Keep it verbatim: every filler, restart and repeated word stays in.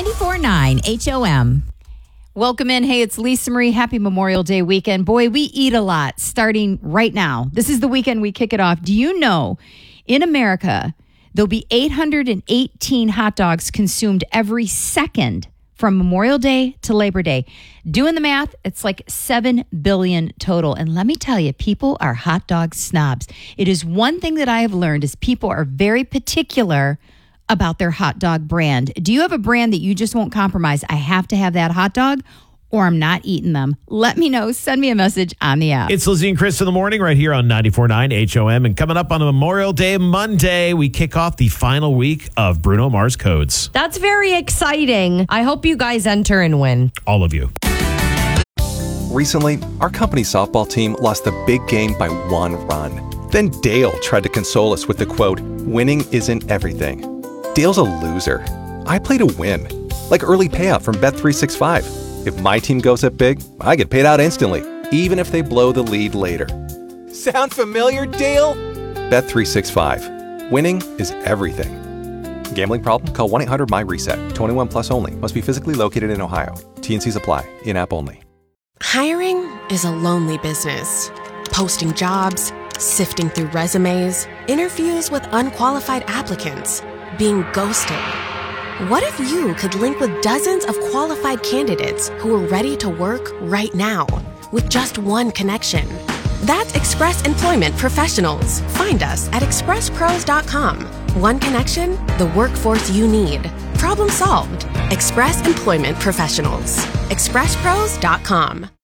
ninety-four point nine H O M. Welcome in. Hey, it's Lisa Marie. Happy Memorial Day weekend. Boy, we eat a lot starting right now. This is the weekend we kick it off. Do you know in America, there'll be eight hundred eighteen hot dogs consumed every second from Memorial Day to Labor Day. Doing the math, it's like seven billion total. And let me tell you, people are hot dog snobs. It is one thing that I have learned is people are very particular about their hot dog brand. Do you have a brand that you just won't compromise? I have to have that hot dog or I'm not eating them. Let me know. Send me a message on the app. It's Lizzie and Chris in the morning right here on ninety-four point nine H O M. And coming up on a Memorial Day Monday, we kick off the final week of Bruno Mars Codes. That's very exciting. I hope you guys enter and win. All of you. Recently, our company softball team lost the big game by one run. Then Dale tried to console us with the quote, "Winning isn't everything." Dale's a loser. I play to win. Like early payout from Bet three sixty-five. If my team goes up big, I get paid out instantly, even if they blow the lead later. Sound familiar, Dale? Bet three sixty-five. Winning is everything. Gambling problem? Call one eight hundred my reset. twenty-one plus only. Must be physically located in Ohio. T and C's apply. In-app only. Hiring is a lonely business. Posting jobs, sifting through resumes, interviews with unqualified applicants, being ghosted. What if you could link with dozens of qualified candidates who are ready to work right now with just one connection? That's Express Employment Professionals. Find us at express pros dot com. One connection, the workforce you need. Problem solved. Express Employment Professionals. express pros dot com.